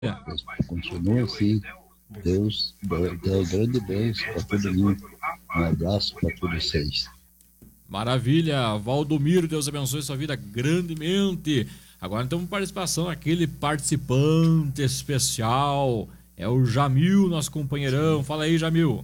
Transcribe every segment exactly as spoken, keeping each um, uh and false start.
Continua assim. Deus deu grande bênção para todo mundo. Um abraço para todos vocês. Maravilha, Valdomiro, Deus abençoe sua vida grandemente. Agora então participação aquele participante especial, é o Jamil, nosso companheirão. Fala aí, Jamil.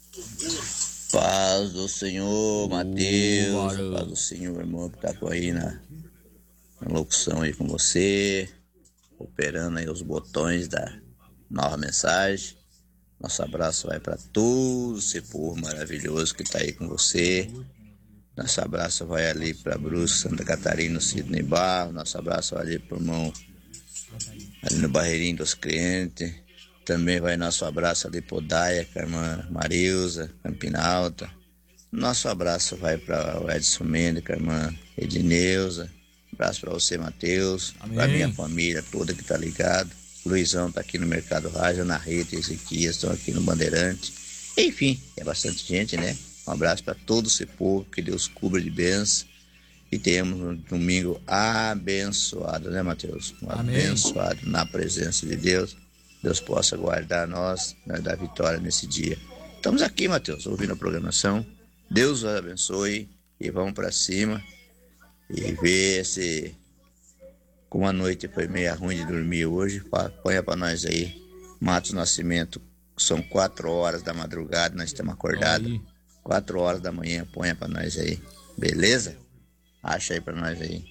Paz do Senhor, Mateus. Oh, paz do Senhor, irmão, que tá aí na, na locução aí com você, operando aí os botões da nova mensagem. Nosso abraço vai para todo esse povo maravilhoso que tá aí com você. Nosso abraço vai ali para Brusque, Santa Catarina, Sidney Barro. Nosso abraço vai ali para o irmão ali no Barreirinho dos Clientes. Também vai nosso abraço ali para o Daia, com a irmã Marilza, Campina Alta. Nosso abraço vai para o Edson Mendes, com a irmã Edneuza. Abraço para você, Mateus. Para minha família toda que tá ligado. Luizão tá aqui no Mercado Rádio, Ana Rita e Ezequias estão aqui no Bandeirante. Enfim, é bastante gente, né? Um abraço para todo esse povo, que Deus cubra de bênçãos e tenhamos um domingo abençoado, né, Mateus? Um Amém. Abençoado na presença de Deus. Deus possa guardar nós, né, dar vitória nesse dia. Estamos aqui, Mateus, ouvindo a programação. Deus os abençoe e vamos para cima e ver se, como a noite foi meio ruim de dormir hoje, ponha para nós aí, Matos Nascimento, são quatro horas da madrugada, nós estamos acordados. Quatro horas da manhã, ponha pra nós aí. Beleza? Acha aí pra nós aí.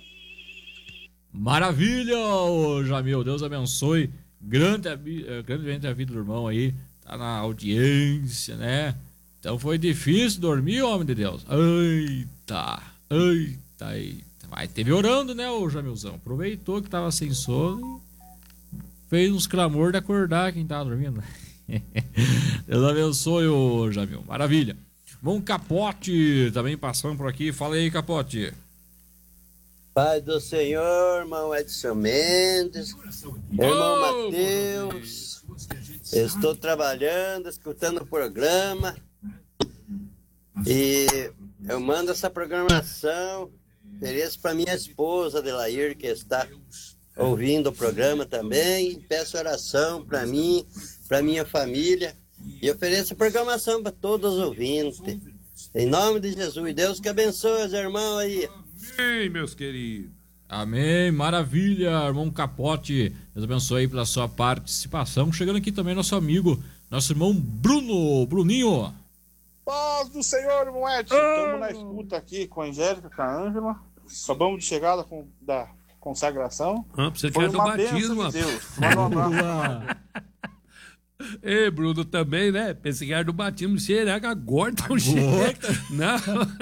Maravilha, ô Jamil. Deus abençoe. Grande, grandemente a vida do irmão aí. Tá na audiência, né? Então foi difícil dormir, homem de Deus. Eita, eita, eita. Mas teve orando, né, ô Jamilzão? Aproveitou que tava sem sono e fez uns clamor de acordar quem tava dormindo. Deus abençoe, ô Jamil. Maravilha. Bom, Capote também passando por aqui. Fala aí, Capote. Pai do Senhor, irmão Edson Mendes, irmão oh, Mateus. Estou trabalhando, escutando o programa. E eu mando essa programação. Ofereço para minha esposa, Adelair, que está ouvindo o programa também. Peço oração para mim, para minha família. E ofereço programação para todos os ouvintes. Em nome de Jesus. Deus que abençoe os irmãos aí. Amém, meus queridos. Amém. Maravilha, irmão Capote. Deus abençoe pela sua participação. Chegando aqui também nosso amigo, nosso irmão Bruno. Bruninho. Paz do Senhor, irmão Edson. Estamos oh. na escuta aqui com a Angélica, com a Ângela. Acabamos de chegar da, da consagração. Ah, você quer do batismo. De Deus. Manda um abraço. Ei, Bruno, também, né? Pensei que era do batismo. Será que agora tá um jeito? Não.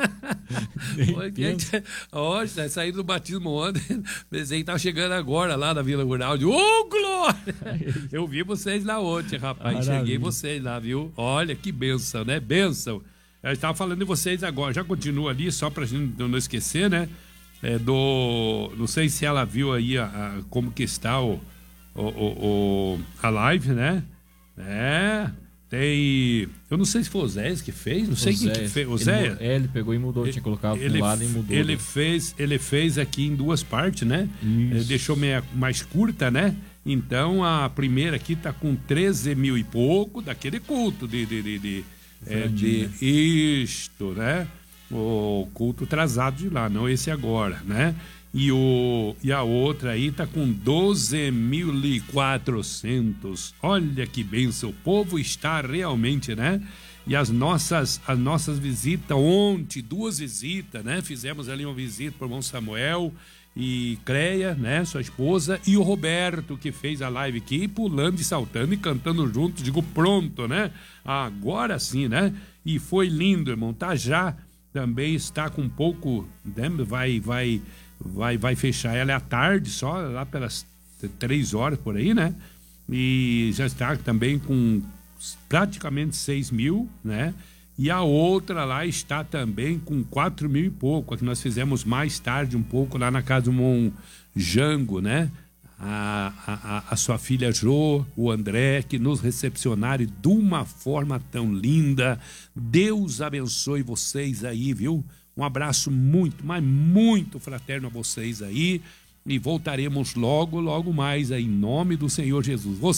Ó, tá saindo do batismo ontem. Pensei que tava chegando agora lá na Vila Rural. Ô, oh, glória! Eu vi vocês lá ontem, rapaz. Maravilha. Cheguei vocês lá, viu? Olha que bênção, né? Bênção. Eu estava falando de vocês agora. Já continua ali, só pra gente não esquecer, né? É do... Não sei se ela viu aí a, a, como que está o, o, o, o, a live, né? É, tem... Eu não sei se foi o Zé que fez, não sei quem que fez. O Zé? É, ele pegou e mudou, ele, tinha colocado ele, do lado e mudou. Ele fez, ele fez aqui em duas partes, né? Ele deixou meia, mais curta, né? Então a primeira aqui tá com treze mil e pouco, daquele culto de... de, de, de, é, de isto, né? O culto atrasado de lá, não esse agora, né? E, o, e a outra aí tá com doze mil e quatrocentos. Olha que benção. O povo está realmente, né? E as nossas, as nossas visitas, ontem, duas visitas, né? Fizemos ali uma visita para o irmão Samuel e Creia, né? Sua esposa, e o Roberto, que fez a live aqui, pulando e saltando e cantando junto. Digo, pronto, né? Agora sim, né? E foi lindo, irmão. Tá já, também está com um pouco, né? Vai, vai... Vai, vai fechar ela é à tarde só, lá pelas três horas por aí, né? E já está também com praticamente seis mil, né? E a outra lá está também com quatro mil e pouco, a que nós fizemos mais tarde um pouco lá na casa do irmão Jango, né? A, a, a sua filha Jo, o André, que nos recepcionaram de uma forma tão linda. Deus abençoe vocês aí, viu? Um abraço muito, mas muito fraterno a vocês aí. e voltaremos logo, logo mais aí, em nome do Senhor Jesus.